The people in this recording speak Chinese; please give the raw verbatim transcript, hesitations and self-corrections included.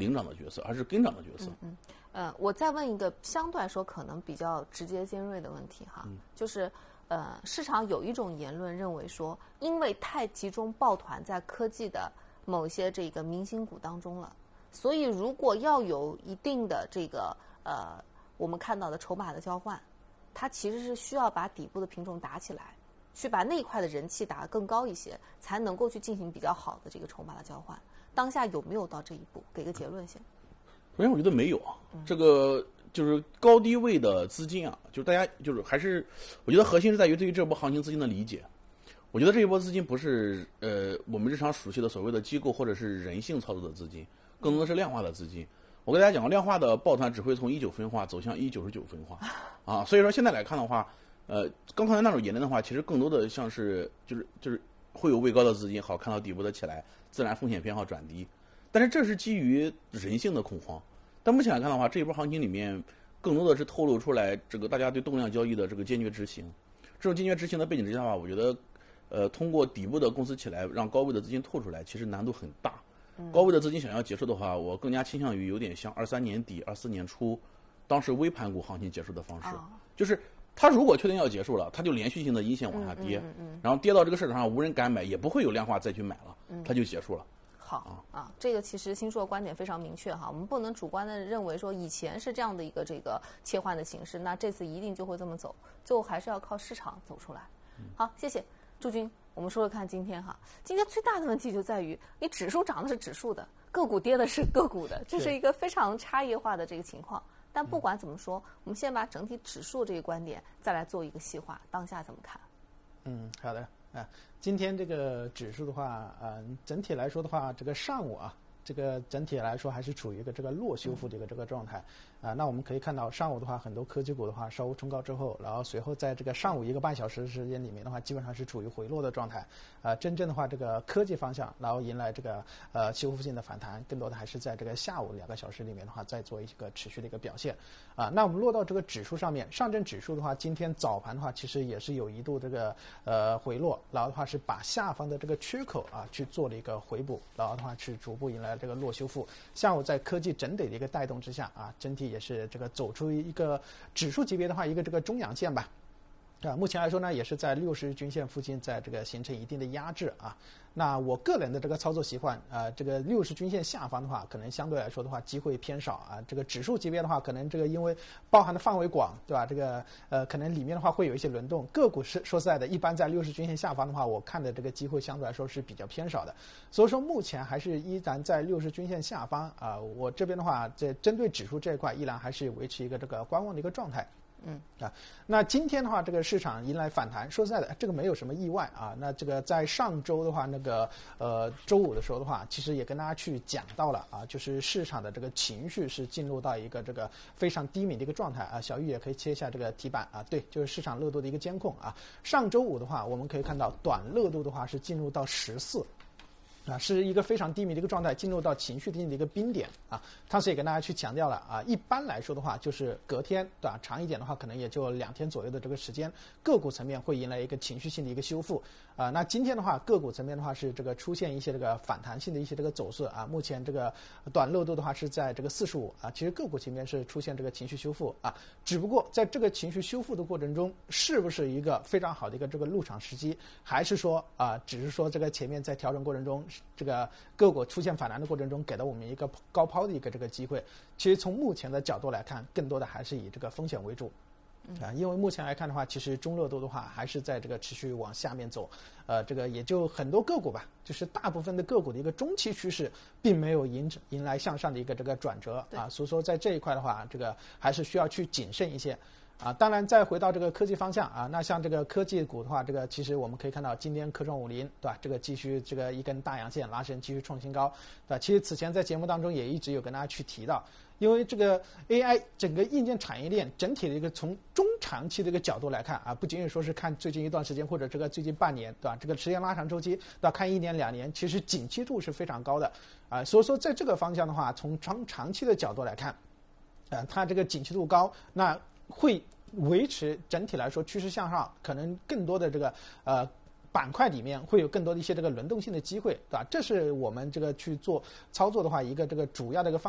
领涨的角色，而是跟涨的角色。 嗯嗯。呃，我再问一个相对来说可能比较直接尖锐的问题哈，嗯、就是呃，市场有一种言论认为说，因为太集中抱团在科技的某一些这个明星股当中了，所以如果要有一定的这个呃我们看到的筹码的交换，它其实是需要把底部的品种打起来，去把那一块的人气打得更高一些，才能够去进行比较好的这个筹码的交换。当下有没有到这一步？给个结论先。 首先，我觉得没有啊，这个就是高低位的资金啊，就是大家就是还是，我觉得核心是在于对于这波行情资金的理解。我觉得这一波资金不是呃我们日常熟悉的所谓的机构或者是人性操作的资金，更多的是量化的资金。我跟大家讲过，量化的抱团只会从一九分化走向一九十九分化啊，所以说现在来看的话，呃，刚才那种言论的话，其实更多的像是就是就是会有位高的资金好看到底部的起来，自然风险偏好转低。但是这是基于人性的恐慌，但目前来看的话，这一波行情里面更多的是透露出来这个大家对动量交易的这个坚决执行。这种坚决执行的背景之下的话，我觉得，呃，通过底部的公司起来，让高位的资金透出来，其实难度很大。高位的资金想要结束的话，我更加倾向于有点像二三年底、二四年初，当时微盘股行情结束的方式，哦、就是它如果确定要结束了，它就连续性的阴线往下跌， 嗯嗯嗯、 然后跌到这个市场上无人敢买，也不会有量化再去买了，它就结束了。 好啊，这个其实新硕的观点非常明确哈，我们不能主观的认为说以前是这样的一个这个切换的形式，那这次一定就会这么走，最后还是要靠市场走出来。好，谢谢朱军。我们说说看今天哈，今天最大的问题就在于你指数涨的是指数的，个股跌的是个股的，这是一个非常差异化的这个情况。但不管怎么说，我们先把整体指数这个观点再来做一个细化，当下怎么看？ 嗯，好的。啊，今天这个指数的话，呃，整体来说的话，这个上午啊，这个整体来说还是处于一个这个弱修复的一个这个状态。啊，那我们可以看到上午的话，很多科技股的话稍微冲高之后，然后随后在这个上午一个半小时时间里面的话，基本上是处于回落的状态。啊，真正的话，这个科技方向，然后迎来这个呃修复性的反弹，更多的还是在这个下午两个小时里面的话，再做一个持续的一个表现。啊，那我们落到这个指数上面，上证指数的话，今天早盘的话，其实也是有一度这个呃回落，然后的话是把下方的这个缺口啊去做了一个回补，然后的话是逐步迎来这个弱修复。下午在科技整体的一个带动之下啊，整体也是这个走出一个指数级别的话一个这个中阳线吧。啊，目前来说呢，也是在六十均线附近，在这个形成一定的压制啊。那我个人的这个操作习惯，呃，这个六十均线下方的话，可能相对来说的话，机会偏少啊。这个指数级别的话，可能这个因为包含的范围广，对吧？这个呃，可能里面的话会有一些轮动。个股是说实在的，一般在六十均线下方的话，我看的这个机会相对来说是比较偏少的。所以说目前还是依然在六十均线下方啊。我这边的话，这针对指数这一块，依然还是维持一个这个观望的一个状态。嗯啊，那今天的话，这个市场迎来反弹，说实在的，这个没有什么意外啊。那这个在上周的话，那个呃周五的时候的话，其实也跟大家去讲到了啊，就是市场的这个情绪是进入到一个这个非常低迷的一个状态啊。小玉也可以切一下这个题板啊，对，就是市场热度的一个监控啊。上周五的话，我们可以看到短热度的话是进入到十四。啊，是一个非常低迷的一个状态，进入到情绪性的一个冰点啊。当时也跟大家去强调了啊，一般来说的话，就是隔天对吧，长一点的话，可能也就两天左右的这个时间，个股层面会迎来一个情绪性的一个修复啊。那今天的话，个股层面的话是这个出现一些这个反弹性的一些这个走势啊。目前这个短热度的话是在这个四十五啊，其实个股层面是出现这个情绪修复啊。只不过在这个情绪修复的过程中，是不是一个非常好的一个这个入场时机，还是说啊，只是说这个前面在调整过程中，这个个股出现反弹的过程中，给了我们一个高抛的一个这个机会。其实从目前的角度来看，更多的还是以这个风险为主。啊，因为目前来看的话，其实中热度的话还是在这个持续往下面走，呃，这个也就很多个股吧，就是大部分的个股的一个中期趋势，并没有迎迎来向上的一个这个转折啊，所以说在这一块的话，这个还是需要去谨慎一些。啊，当然，再回到这个科技方向啊，那像这个科技股的话，这个其实我们可以看到，今天科创五零对吧？这个继续这个一根大阳线拉升，继续创新高，对吧？其实此前在节目当中也一直有跟大家去提到，因为这个 A I 整个硬件产业链整体的一个从中长期的一个角度来看啊，不仅仅说是看最近一段时间或者这个最近半年，对吧？这个时间拉长周期，对吧？看一年两年，其实景气度是非常高的啊，所以说在这个方向的话，从长长期的角度来看，呃，它这个景气度高，那会维持整体来说趋势向上，可能更多的这个呃板块里面会有更多的一些这个轮动性的机会，对吧？这是我们这个去做操作的话，一个这个主要的一个方